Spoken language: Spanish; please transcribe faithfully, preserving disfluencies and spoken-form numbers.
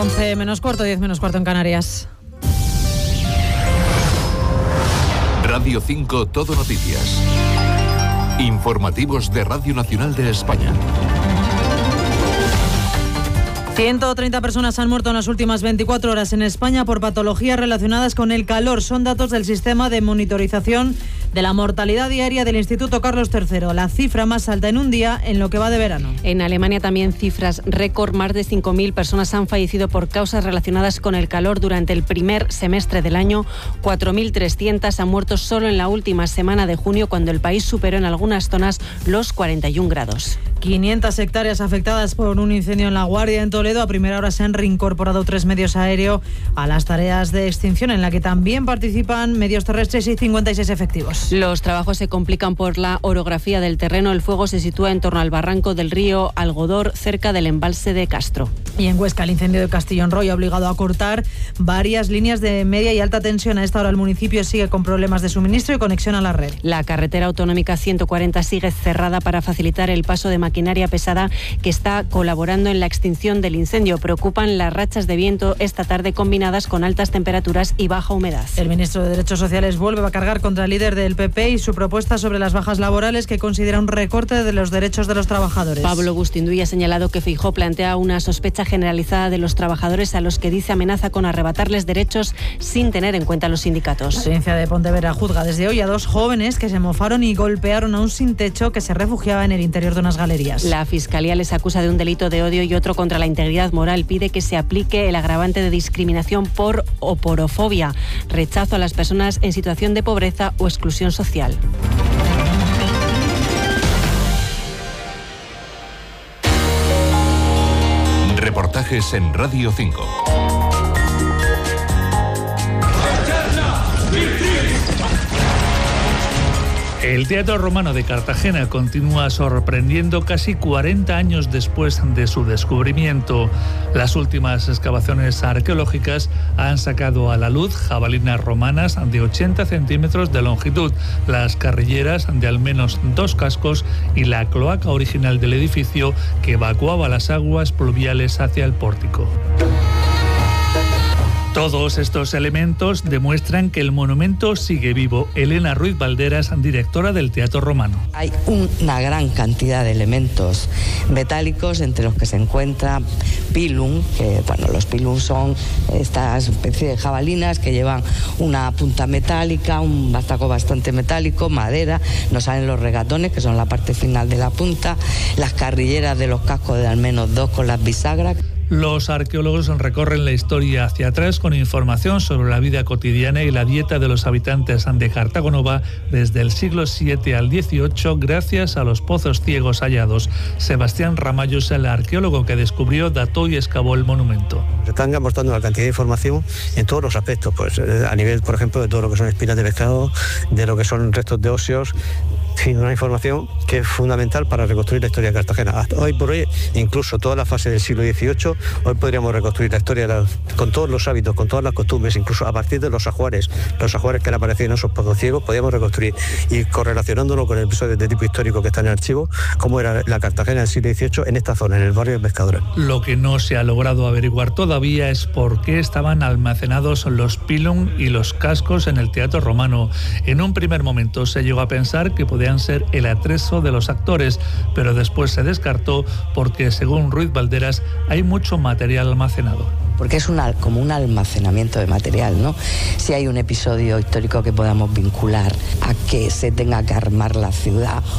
once menos cuarto, diez menos cuarto en Canarias. Radio cinco Todo Noticias. Informativos de Radio Nacional de España. ciento treinta personas han muerto en las últimas veinticuatro horas en España por patologías relacionadas con el calor. Son datos del sistema de monitorización de la mortalidad diaria del Instituto Carlos tercero, la cifra más alta en un día en lo que va de verano. En Alemania también cifras récord. Más de cinco mil personas han fallecido por causas relacionadas con el calor durante el primer semestre del año. cuatro mil trescientas han muerto solo en la última semana de junio, cuando el país superó en algunas zonas los cuarenta y un grados. quinientas hectáreas afectadas por un incendio en La Guardia, en Toledo. A primera hora se han reincorporado tres medios aéreos a las tareas de extinción, en la que también participan medios terrestres y cincuenta y seis efectivos. Los trabajos se complican por la orografía del terreno. El fuego se sitúa en torno al barranco del río Algodor, cerca del embalse de Castro. Y en Huesca, el incendio de Castellón Roy ha obligado a cortar varias líneas de media y alta tensión. A esta hora el municipio sigue con problemas de suministro y conexión a la red. La carretera autonómica ciento cuarenta sigue cerrada para facilitar el paso de maquinaria pesada que está colaborando en la extinción del incendio. Preocupan las rachas de viento esta tarde, combinadas con altas temperaturas y baja humedad. El ministro de Derechos Sociales vuelve a cargar contra el líder del P P y su propuesta sobre las bajas laborales, que considera un recorte de los derechos de los trabajadores. Pablo Bustinduy ha señalado que Feijóo plantea una sospecha generalizada de los trabajadores, a los que dice amenaza con arrebatarles derechos sin tener en cuenta los sindicatos. La audiencia de Pontevedra juzga desde hoy a dos jóvenes que se mofaron y golpearon a un sin techo que se refugiaba en el interior de unas galerías. La Fiscalía les acusa de un delito de odio y otro contra la integridad moral. Pide que se aplique el agravante de discriminación por oporofobia, rechazo a las personas en situación de pobreza o exclusión social. Reportajes en Radio cinco. El Teatro Romano de Cartagena continúa sorprendiendo casi cuarenta años después de su descubrimiento. Las últimas excavaciones arqueológicas han sacado a la luz jabalinas romanas de ochenta centímetros de longitud, las carrilleras de al menos dos cascos y la cloaca original del edificio que evacuaba las aguas pluviales hacia el pórtico. Todos estos elementos demuestran que el monumento sigue vivo. Elena Ruiz Valderas, directora del Teatro Romano. Hay una gran cantidad de elementos metálicos, entre los que se encuentra pilum, que bueno, los pilum son estas especie de jabalinas que llevan una punta metálica, un bastaco bastante metálico, madera. Nos salen los regatones, que son la parte final de la punta, las carrilleras de los cascos de al menos dos con las bisagras. Los arqueólogos recorren la historia hacia atrás con información sobre la vida cotidiana y la dieta de los habitantes de Cartago Nova desde el siglo siete al dieciocho, gracias a los pozos ciegos hallados. Sebastián Ramallo es el arqueólogo que descubrió, dató y excavó el monumento. Están mostrando una cantidad de información en todos los aspectos, pues a nivel, por ejemplo, de todo lo que son espinas de pescado, de lo que son restos de óseos. Sí, una información que es fundamental para reconstruir la historia de Cartagena. Hasta hoy por hoy, incluso toda la fase del siglo dieciocho, hoy podríamos reconstruir la historia la, con todos los hábitos, con todas las costumbres, incluso a partir de los ajuares, los ajuares que han aparecido en esos pozos ciegos, podríamos reconstruir, y correlacionándolo con episodios de tipo histórico que están en el archivo, cómo era la Cartagena del siglo dieciocho en esta zona, en el barrio de Pescadores. Lo que no se ha logrado averiguar todavía es por qué estaban almacenados los pilum y los cascos en el Teatro Romano. En un primer momento se llegó a pensar que podían ser el atrezo de los actores, pero después se descartó porque, según Ruiz Valderas, hay mucho material almacenado. Porque es una, como un almacenamiento de material, ¿no? Si hay un episodio histórico que podamos vincular a que se tenga que armar la ciudad